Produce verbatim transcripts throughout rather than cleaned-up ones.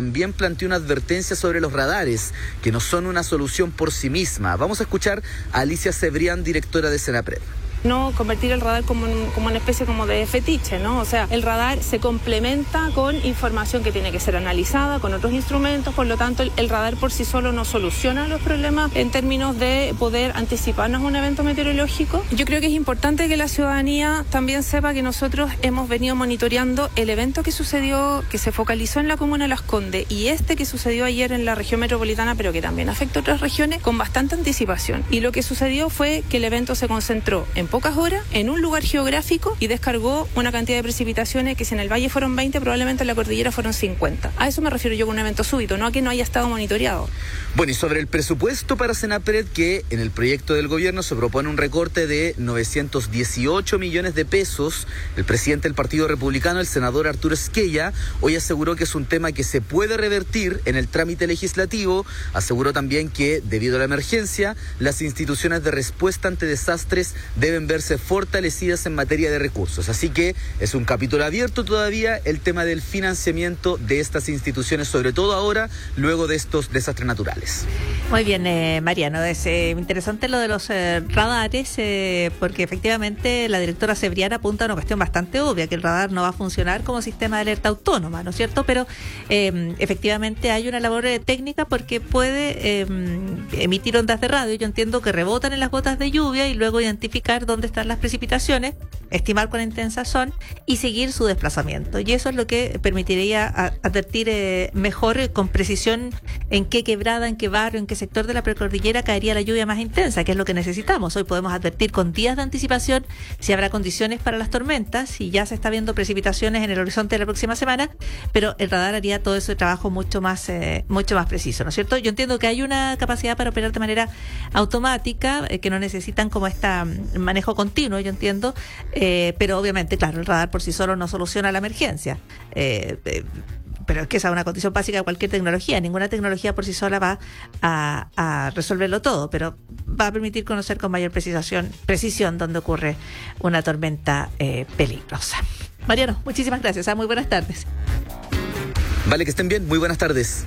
también planteó una advertencia sobre los radares, que no son una solución por sí misma. Vamos a escuchar a Alicia Cebrián, directora de Senapred. No convertir el radar como, un, como una especie como de fetiche, ¿no? O sea, el radar se complementa con información que tiene que ser analizada, con otros instrumentos, por lo tanto el, el radar por sí solo no soluciona los problemas en términos de poder anticiparnos a un evento meteorológico. Yo creo que es importante que la ciudadanía también sepa que nosotros hemos venido monitoreando el evento que sucedió, que se focalizó en la comuna de Las Condes, y este que sucedió ayer en la región metropolitana, pero que también afecta a otras regiones, con bastante anticipación. Y lo que sucedió fue que el evento se concentró en pocas horas en un lugar geográfico y descargó una cantidad de precipitaciones que si en el valle fueron veinte, probablemente en la cordillera fueron cincuenta. A eso me refiero yo con un evento súbito, no a que no haya estado monitoreado. Bueno, y sobre el presupuesto para Senapred, que en el proyecto del gobierno se propone un recorte de novecientos dieciocho millones de pesos, el presidente del Partido Republicano, el senador Arturo Esquella, hoy aseguró que es un tema que se puede revertir en el trámite legislativo. Aseguró también que, debido a la emergencia, las instituciones de respuesta ante desastres deben verse fortalecidas en materia de recursos. Así que es un capítulo abierto todavía el tema del financiamiento de estas instituciones, sobre todo ahora, luego de estos desastres naturales. Muy bien, eh, Mariano, es eh, interesante lo de los eh, radares, eh, porque efectivamente la directora Cebrián apunta a una cuestión bastante obvia, que el radar no va a funcionar como sistema de alerta autónoma, ¿no es cierto? Pero eh, efectivamente hay una labor eh, técnica, porque puede eh, emitir ondas de radio, yo entiendo que rebotan en las gotas de lluvia, y luego identificar dónde están las precipitaciones, estimar cuán intensas son y seguir su desplazamiento. Y eso es lo que permitiría a, advertir eh, mejor, eh, con precisión, en qué quebrada, en qué barrio, en qué sector de la precordillera caería la lluvia más intensa, que es lo que necesitamos. Hoy podemos advertir con días de anticipación si habrá condiciones para las tormentas, si ya se está viendo precipitaciones en el horizonte de la próxima semana, pero el radar haría todo ese trabajo mucho más, eh, mucho más preciso, ¿no es cierto? Yo entiendo que hay una capacidad para operar de manera automática, eh, que no necesitan como este manejo continuo, yo entiendo, eh, pero obviamente, claro, el radar por sí solo no soluciona la emergencia. Eh, eh, pero es que esa es una condición básica de cualquier tecnología. Ninguna tecnología por sí sola va a, a resolverlo todo, pero va a permitir conocer con mayor precisión, precisión dónde ocurre una tormenta eh, peligrosa. Mariano, muchísimas gracias. ¿eh? Muy buenas tardes. Vale, que estén bien. Muy buenas tardes.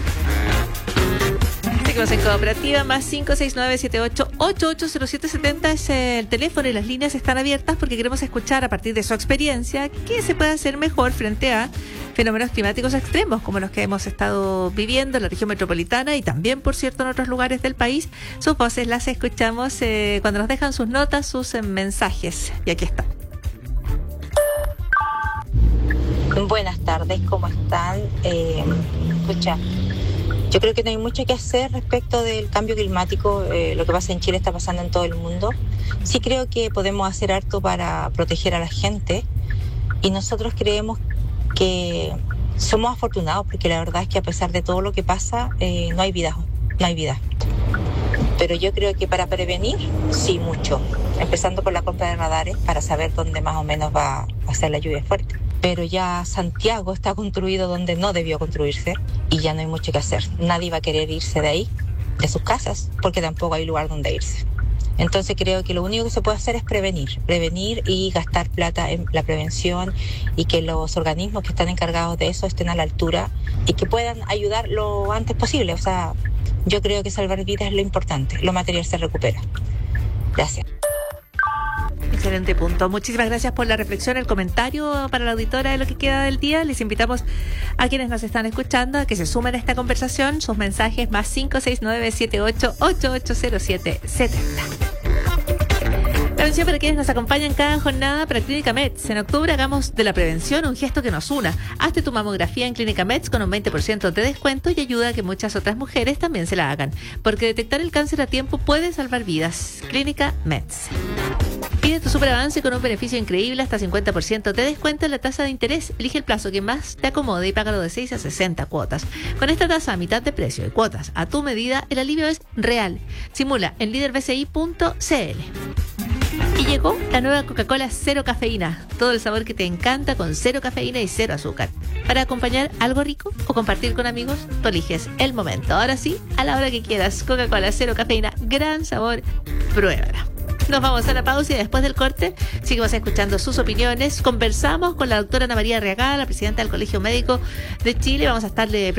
Seguimos en Cooperativa, más cinco seis nueve siete ocho ocho ocho cero siete siete cero es el teléfono, y las líneas están abiertas porque queremos escuchar a partir de su experiencia qué se puede hacer mejor frente a fenómenos climáticos extremos como los que hemos estado viviendo en la región metropolitana y también, por cierto, en otros lugares del país. Sus voces las escuchamos eh, cuando nos dejan sus notas, sus eh, mensajes. Y aquí está. Buenas tardes, ¿cómo están? Eh, escucha, yo creo que no hay mucho que hacer respecto del cambio climático. Eh, lo que pasa en Chile está pasando en todo el mundo. Sí creo que podemos hacer harto para proteger a la gente, y nosotros creemos que somos afortunados, porque la verdad es que a pesar de todo lo que pasa, eh, no hay vida, no hay vida. Pero yo creo que para prevenir, sí, mucho. Empezando por la compra de radares para saber dónde más o menos va a ser la lluvia fuerte. Pero ya Santiago está construido donde no debió construirse y ya no hay mucho que hacer. Nadie va a querer irse de ahí, de sus casas, porque tampoco hay lugar donde irse. Entonces creo que lo único que se puede hacer es prevenir, prevenir y gastar plata en la prevención, y que los organismos que están encargados de eso estén a la altura y que puedan ayudar lo antes posible. O sea, yo creo que salvar vidas es lo importante, lo material se recupera. Gracias. Excelente punto. Muchísimas gracias por la reflexión, el comentario para la auditora de lo que queda del día. Les invitamos a quienes nos están escuchando a que se sumen a esta conversación. Sus mensajes más cinco seis nueve siete ocho ocho ocho cero siete siete cero. Prevención para quienes nos acompañan cada jornada para Clínica Meds. En octubre hagamos de la prevención un gesto que nos una. Hazte tu mamografía en Clínica Meds con un veinte por ciento de descuento y ayuda a que muchas otras mujeres también se la hagan. Porque detectar el cáncer a tiempo puede salvar vidas. Clínica Meds. Pide tu superavance con un beneficio increíble, hasta cincuenta por ciento de descuento en la tasa de interés. Elige el plazo que más te acomode y págalo de seis a sesenta cuotas. Con esta tasa a mitad de precio y cuotas a tu medida, el alivio es real. Simula en líder b c i punto c l. Y llegó la nueva Coca-Cola Cero Cafeína. Todo el sabor que te encanta con cero cafeína y cero azúcar. Para acompañar algo rico o compartir con amigos, tú eliges el momento. Ahora sí, a la hora que quieras. Coca-Cola Cero Cafeína, gran sabor. Pruébala. Nos vamos a la pausa y después del corte seguimos escuchando sus opiniones. Conversamos con la doctora Ana María Arriagada, la presidenta del Colegio Médico de Chile. Vamos a estarle